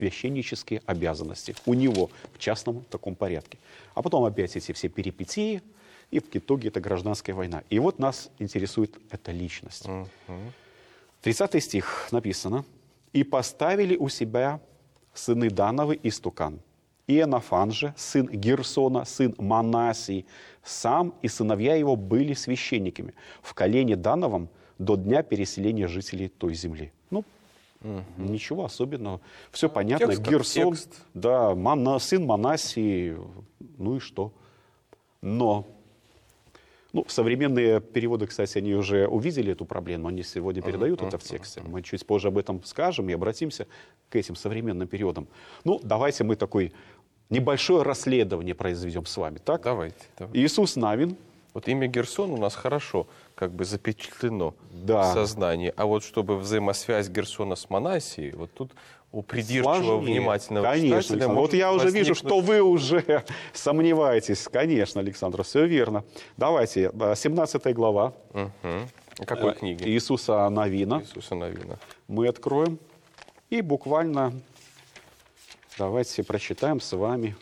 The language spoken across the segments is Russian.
священнические обязанности у него в частном таком порядке. А потом опять эти все перипетии, и в итоге это гражданская война. И вот нас интересует эта личность. 30 стих написано. «И поставили у себя сыны Дановы истукан. Иоаннафан же, сын Герсона, сын Манасии, сам и сыновья его были священниками в колене Дановом до дня переселения жителей той земли». Ну, ничего особенного. Все понятно. Текст Герсон, текст. да, сын Манасии, ну и что? Но, ну, современные переводы, кстати, они уже увидели эту проблему, они сегодня передают это в тексте. Мы чуть позже об этом скажем и обратимся к этим современным переводам. Ну, давайте мы такое небольшое расследование произведем с вами, так? Давайте. Иисус Навин. Вот имя Герсон у нас хорошо как бы запечатлено Да. в сознании. А вот чтобы взаимосвязь Герсона с Манасией, вот тут у придирчивого, Сложнее. внимательного Конечно, читателя Александр. может Вот я уже вижу, возникнуть- что вы уже сомневаетесь. Конечно, Александр, все верно. Давайте, 17 глава Какой книги? Иисуса Навина Иисуса Навина. мы откроем. И буквально давайте прочитаем с вами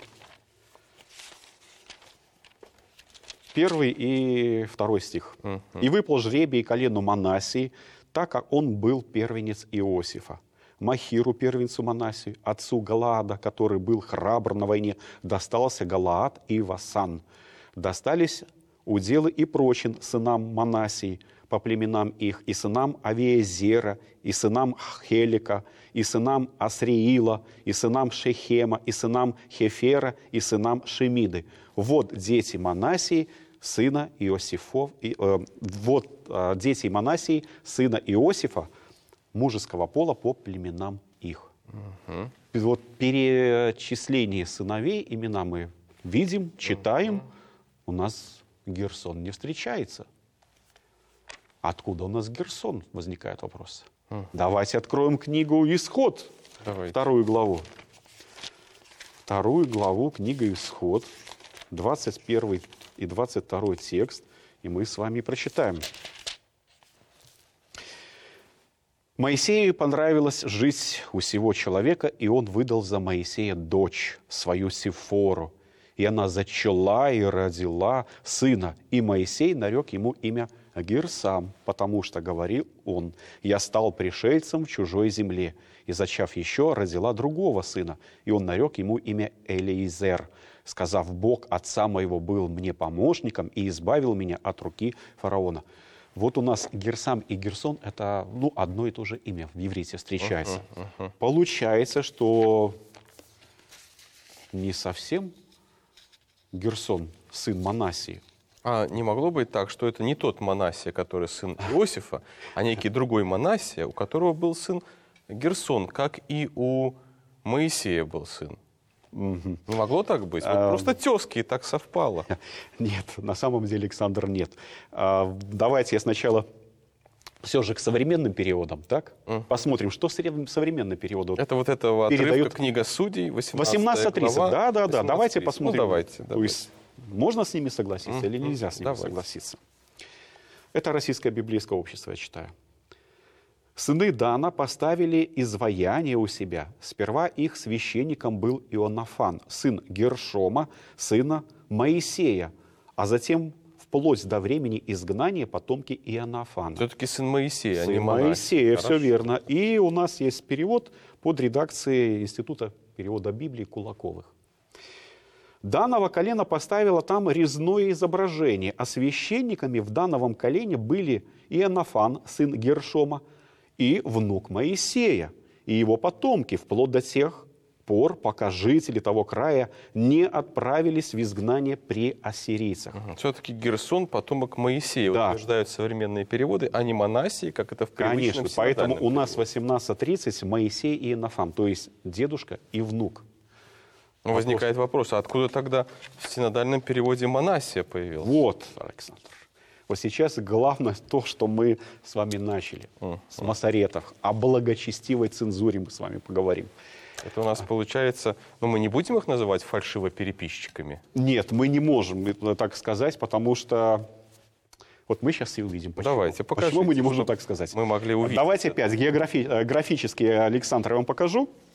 1 и 2 стих. «И выпал жребий колену Манасии, так как он был первенец Иосифа. Махиру, первенцу Манасии, отцу Галаада, который был храбр на войне, достался Галаад и Васан. Достались уделы и прочин сынам Манасии по племенам их, и сынам Авиезера, и сынам Хелика, и сынам Асриила, и сынам Шехема, и сынам Хефера, и сынам Шемиды. Вот дети Манасии, сына Иосифов, дети Манасии, сына Иосифа, мужеского пола по племенам их». Вот перечисление сыновей, имена мы видим, читаем, у нас Герсон не встречается. Откуда у нас Герсон? Возникает вопрос. Давайте откроем книгу «Исход», Давайте. 2 главу. 2 главу, книга «Исход», 21 и 22 текст, и мы с вами прочитаем. «Моисею понравилось жить у сего человека, и он выдал за Моисея дочь, свою Сифору. И она зачала и родила сына, и Моисей нарек ему имя Герсам, потому что, говорил он, я стал пришельцем в чужой земле, и, зачав еще, родила другого сына, и он нарек ему имя Элиезер, сказав, Бог отца моего был мне помощником и избавил меня от руки фараона». Вот у нас Герсам и Герсон – это одно и то же имя в иврите встречается. Получается, что не совсем Герсон сын Манасии. А не могло быть так, что это не тот Манасия, который сын Иосифа, а некий другой Манасия, у которого был сын Герсон, как и у Моисея был сын? Не могло так быть? Вот просто тезки, и так совпало. Нет, на самом деле, Александр, нет. Давайте я сначала все же к современным переводам, так? Посмотрим, что современный перевод. Это вот этого отрывка передает... книга Судей, 18:30. Да. Давайте 18:30. посмотрим. Давайте. То есть можно с ними согласиться или нельзя с ними согласиться? Это Российское библейское общество, я читаю. «Сыны Дана поставили изваяние у себя. Сперва их священником был Иоаннафан, сын Гершома, сына Моисея, а затем вплоть до времени изгнания потомки Иоаннафана». Все-таки сын Моисея, Сын а не Манасия. Моисея, все Хорошо. верно. И у нас есть перевод под редакцией Института перевода Библии Кулаковых. «Данного колена поставило там резное изображение, а священниками в Дановом колене были Иоаннафан, сын Гершома, и внук Моисея, и его потомки, вплоть до тех пор, пока жители того края не отправились в изгнание при ассирийцах». Все-таки Герсон потомок Моисея, Да. утверждают современные переводы, а не Манасии, как это в привычном Конечно, поэтому синодальном у нас переводе. 18:30 Моисей и Иоаннафан, то есть дедушка и внук. Возникает вопрос, а откуда тогда в синодальном переводе Манасия появился? Вот, Александр. Вот сейчас главное то, что мы с вами начали с Масоретов. О благочестивой цензуре мы с вами поговорим. Это у нас получается, мы не будем их называть фальшивопереписчиками? Нет, мы не можем так сказать, потому что вот мы сейчас и увидим. Почему. Давайте, покажите, Почему мы не можем чтобы так сказать? мы могли увидеть. Давайте опять графически, Александр, я вам покажу.